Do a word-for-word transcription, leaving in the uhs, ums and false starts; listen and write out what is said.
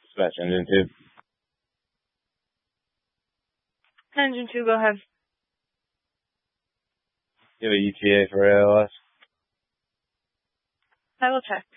Dispatch engine two. Engine two, go ahead. You have a E T A for A L S? I will check.